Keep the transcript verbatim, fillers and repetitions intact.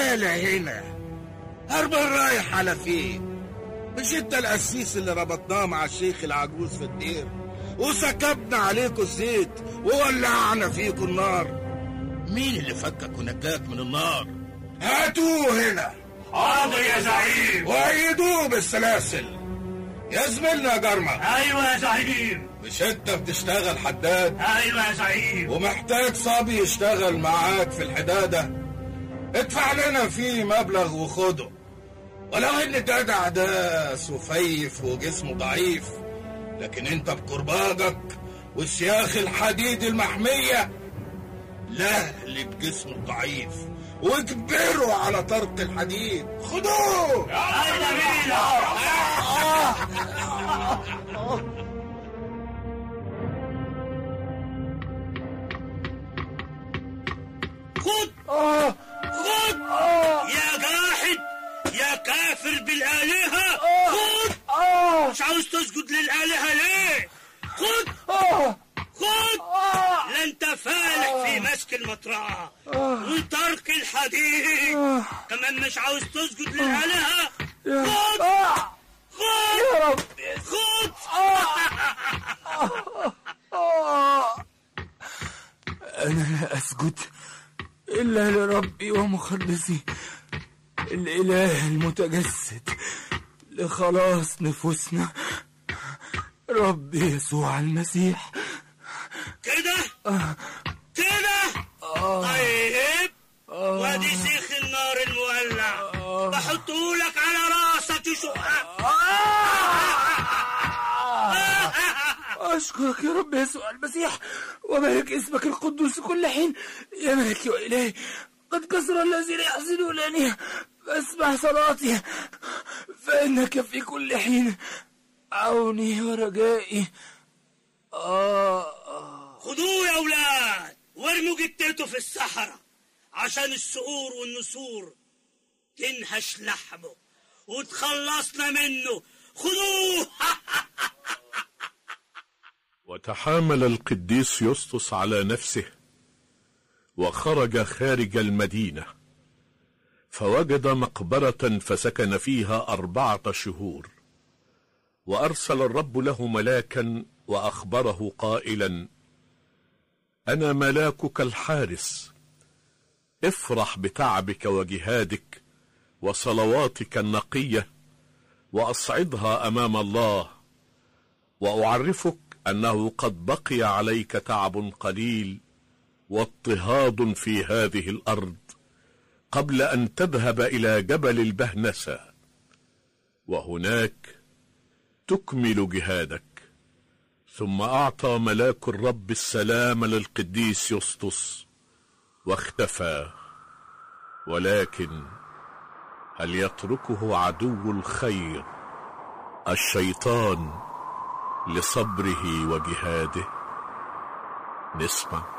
تعالى هنا. هربان رايح على فين؟ مش انت القسيس اللي ربطناه مع الشيخ العجوز في الدير وسكبنا عليكم الزيت وولعنا فيكم النار؟ مين اللي فكك ونجاك من النار؟ هاتوه هنا. حاضر يا زعيم. وأيدوه بالسلاسل. يا زميلنا جرمة. ايوه يا زعيم. مش انت بتشتغل حداد؟ ايوه يا زعيم. ومحتاج صبي يشتغل معاك في الحدادة؟ ادفع لنا فيه مبلغ وخده. ولو ان الجدع ده سفيف وجسمه ضعيف، لكن انت بكرباجك والسياخ الحديد المحمية لهلك جسمه ضعيف واجبروا على طرق الحديد. خدوه. يلا بينا. خد خد يا جاحد يا كافر بالآلهة. خد. مش عاوز تسجد للآلهة ليه؟ خد خد. لا انت فالح في مسك المطرقة وترك الحديد، كمان مش عاوز تسجد للآلهة. خد خد يا رب. خد. أنا لا أسجد إلا لربي ومخلصي الإله المتجسد لخلاص نفوسنا، ربي يسوع المسيح. كده كده. طيب وادي سيخ النار المولع بحطهولك على راسك يشقك. أشكرك يا رب يسوع المسيح وبارك اسمك القدوس كل حين يا ملكي وإلهي. قد كسر الذين يحزنونني فاسمع صلاتي، فإنك في كل حين عوني ورجائي. آه آه. خدوه يا أولاد وارموا جتته في الصحراء عشان الصقور والنسور تنهش لحمه وتخلصنا منه. خدوه. وتحامل القديس يسطس على نفسه وخرج خارج المدينة، فوجد مقبرة فسكن فيها أربعة شهور. وأرسل الرب له ملاكا وأخبره قائلا: أنا ملاكك الحارس، افرح بتعبك وجهادك وصلواتك النقية وأصعدها أمام الله، وأعرفك أنه قد بقي عليك تعب قليل واضطهاد في هذه الأرض قبل أن تذهب إلى جبل البهنسة، وهناك تكمل جهادك. ثم أعطى ملاك الرب السلام للقديس يسطس واختفى. ولكن هل يتركه عدو الخير الشيطان لصبره وجهاده؟ نسمع.